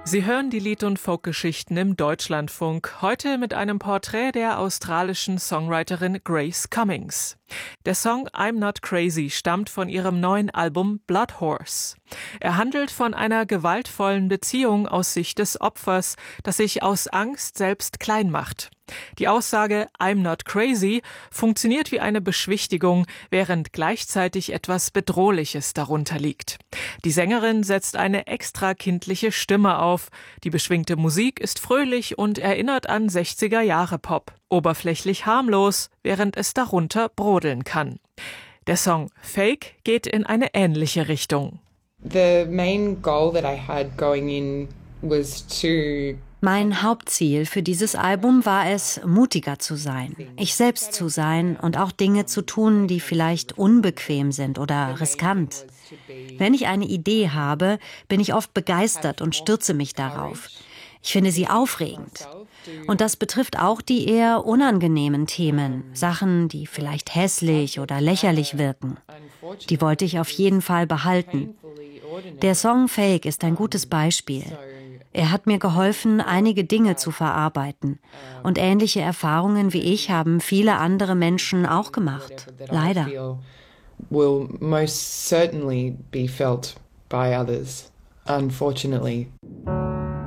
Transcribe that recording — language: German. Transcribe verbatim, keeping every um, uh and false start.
Sie hören die Lied- und Folkgeschichten im Deutschlandfunk, heute mit einem Porträt der australischen Songwriterin Grace Cummings. Der Song I'm Not Crazy stammt von ihrem neuen Album Blood Horse. Er handelt von einer gewaltvollen Beziehung aus Sicht des Opfers, das sich aus Angst selbst klein macht. Die Aussage I'm not crazy funktioniert wie eine Beschwichtigung, während gleichzeitig etwas Bedrohliches darunter liegt. Die Sängerin setzt eine extra kindliche Stimme auf. Die beschwingte Musik ist fröhlich und erinnert an sechziger-Jahre-Pop. Oberflächlich harmlos, während es darunter brodeln kann. Der Song Fake geht in eine ähnliche Richtung. The main goal that I had going in was to Mein Hauptziel für dieses Album war es, mutiger zu sein, ich selbst zu sein und auch Dinge zu tun, die vielleicht unbequem sind oder riskant. Wenn ich eine Idee habe, bin ich oft begeistert und stürze mich darauf. Ich finde sie aufregend. Und das betrifft auch die eher unangenehmen Themen, Sachen, die vielleicht hässlich oder lächerlich wirken. Die wollte ich auf jeden Fall behalten. Der Song Fake ist ein gutes Beispiel. Er hat mir geholfen, einige Dinge zu verarbeiten. Und ähnliche Erfahrungen wie ich haben viele andere Menschen auch gemacht. Leider. Will most certainly be felt by others, unfortunately.